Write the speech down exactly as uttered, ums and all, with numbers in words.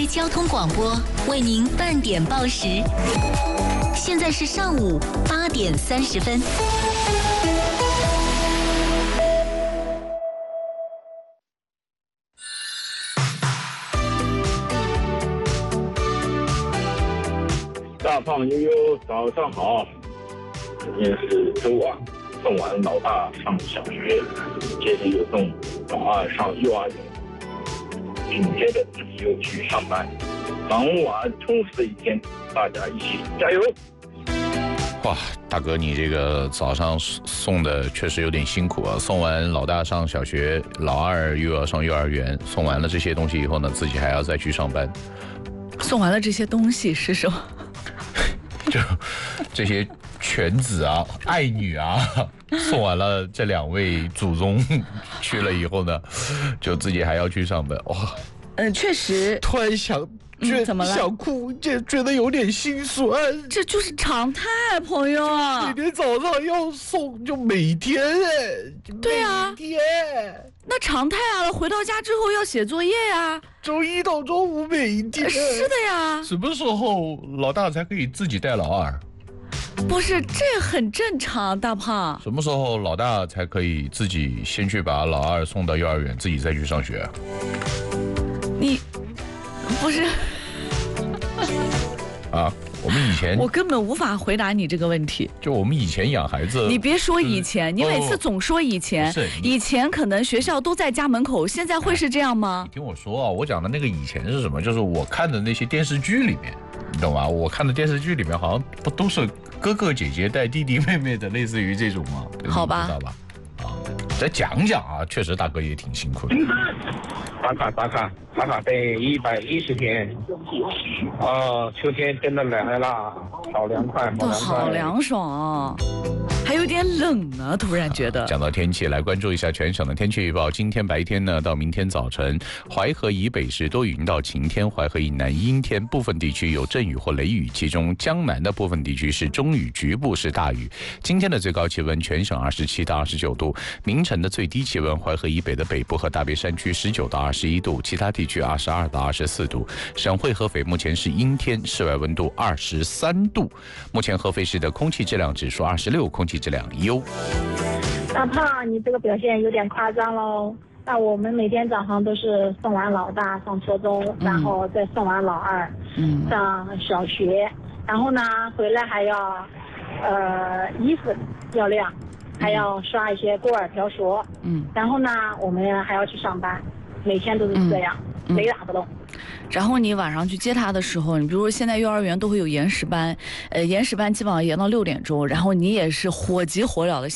威交通广播为您半点报时，现在是上午八点三十分。 大胖悠悠，早上好！今天是周二，送完老大上小学，接着又送老二上幼儿园，紧接着自己又去上班，忙完充实的一天，大家一起加油！ 哇，大哥，你这个早上送的确实有点辛苦啊！送完老大上小学，老二又要上幼儿园，送完了这些东西以后呢，自己还要再去上班。 送完了这些东西是什么？ 就这些犬子啊、爱女啊，送完了这两位祖宗去了以后呢，就自己还要去上班。哇， 呃，确实， 突然想。 嗯、怎么了？ 想哭，就觉得有点心酸。 这就是常态，朋友啊。 每天早上要送，就每天哎。 对啊。 每天。 那常态啊，回到家之后要写作业呀、啊。 周一到周五每天。 是的呀。 什么时候老大才可以自己带老二？ 不是，这很正常，大胖。 什么时候老大才可以自己先去把老二送到幼儿园，自己再去上学？ 你不是。 啊，我们以前我根本无法回答你这个问题。 就我们以前养孩子， 你别说以前，嗯、你每次总说以前， 哦、 以前可能学校都在家门口，现在会是这样吗？ 你听我说啊，我讲的那个以前是什么？就是我看的那些电视剧里面，你懂吗？我看的电视剧里面好像不都是哥哥姐姐带弟弟妹妹的，类似于这种吗？ 好吧， 知道吧？啊，再讲讲啊，确实大哥也挺辛苦的。 打卡打卡打卡得一百一十天，哦，秋天真的来了，好凉快， 好凉快，好凉爽，还有点冷啊，突然觉得。 讲到天气，来关注一下全省的天气预报。今天白天呢，到明天早晨，淮河以北是多云到晴天，淮河以南阴天，部分地区有阵雨或雷雨，其中江南的部分地区是中雨，局部是大雨。今天的最高气温全省二十七到二十九度，凌晨的最低气温淮河以北的北部和大别山区十九到二十一度，其他地区二十二到二十四度。省会合肥目前是阴天，室外温度二十三度。目前合肥市的空气质量指数二十六，空气质量优。 大胖，你这个表现有点夸张喽。那我们每天早上都是送完老大上初中，嗯、然后再送完老二、嗯、上小学，然后呢回来还要呃衣服要晾，还要刷一些锅碗瓢勺，嗯，然后呢我们还要去上班，每天都是这样，嗯、雷打不动。 然后你晚上去接他的时候，你比如说现在幼儿园都会有延时班，呃，延时班基本上延到六点钟，然后你也是火急火燎的。